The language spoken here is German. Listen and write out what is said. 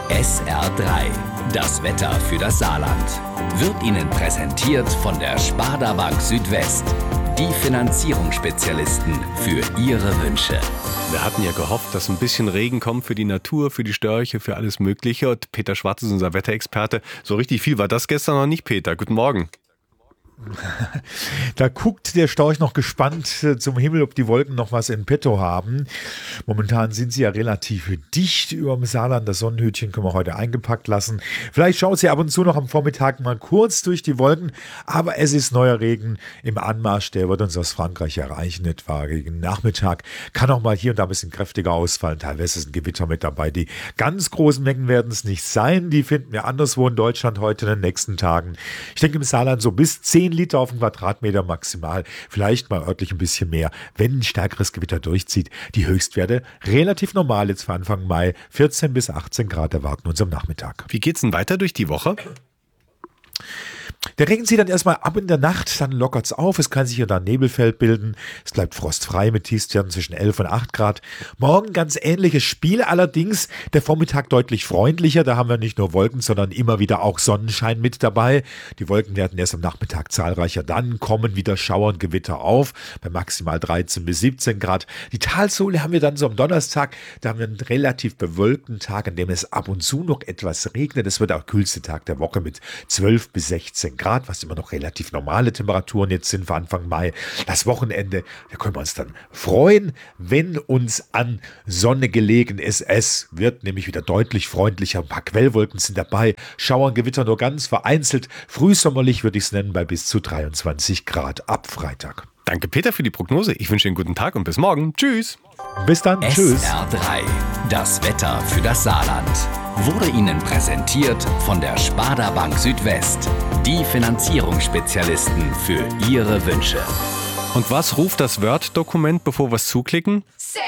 SR3, das Wetter für das Saarland, wird Ihnen präsentiert von der Sparda Bank Südwest. Die Finanzierungsspezialisten für Ihre Wünsche. Wir hatten ja gehofft, dass ein bisschen Regen kommt für die Natur, für die Störche, für alles Mögliche. Und Peter Schwarz ist unser Wetterexperte. So richtig viel war das gestern noch nicht, Peter. Guten Morgen. Da guckt der Storch noch gespannt zum Himmel, ob die Wolken noch was in petto haben. Momentan sind sie ja relativ dicht über dem Saarland. Das Sonnenhütchen können wir heute eingepackt lassen. Vielleicht schaut sie ab und zu noch am Vormittag mal kurz durch die Wolken. Aber es ist neuer Regen im Anmarsch. Der wird uns aus Frankreich erreichen, etwa gegen Nachmittag. Kann auch mal hier und da ein bisschen kräftiger ausfallen. Teilweise ist ein Gewitter mit dabei. Die ganz großen Mengen werden es nicht sein. Die finden wir anderswo in Deutschland heute in den nächsten Tagen. Ich denke im Saarland so bis 10 Liter auf den Quadratmeter maximal, vielleicht mal örtlich ein bisschen mehr, wenn ein stärkeres Gewitter durchzieht. Die Höchstwerte relativ normal jetzt für Anfang Mai, 14 bis 18 Grad erwarten uns am Nachmittag. Wie geht's denn weiter durch die Woche? Der Regen zieht dann erstmal ab in der Nacht, dann lockert es auf, es kann sich hier dann Nebelfeld bilden, es bleibt frostfrei mit Tiefstwerten zwischen 11 und 8 Grad. Morgen ganz ähnliches Spiel, allerdings der Vormittag deutlich freundlicher, da haben wir nicht nur Wolken, sondern immer wieder auch Sonnenschein mit dabei. Die Wolken werden erst am Nachmittag zahlreicher, dann kommen wieder Schauer und Gewitter auf, bei maximal 13 bis 17 Grad. Die Talsohle haben wir dann so am Donnerstag, da haben wir einen relativ bewölkten Tag, an dem es ab und zu noch etwas regnet. Es wird auch der kühlste Tag der Woche mit 12 bis 16 Grad, was immer noch relativ normale Temperaturen jetzt sind für Anfang Mai. Das Wochenende, da können wir uns dann freuen, wenn uns an Sonne gelegen ist. Es wird nämlich wieder deutlich freundlicher. Ein paar Quellwolken sind dabei. Schauer und Gewitter nur ganz vereinzelt. Frühsommerlich würde ich es nennen, bei bis zu 23 Grad ab Freitag. Danke, Peter, für die Prognose. Ich wünsche Ihnen einen guten Tag und bis morgen. Tschüss. Bis dann. Tschüss. SR3, das Wetter für das Saarland, wurde Ihnen präsentiert von der Sparda Bank Südwest. Die Finanzierungsspezialisten für Ihre Wünsche. Und was ruft das Word-Dokument, bevor wir es zuklicken? Say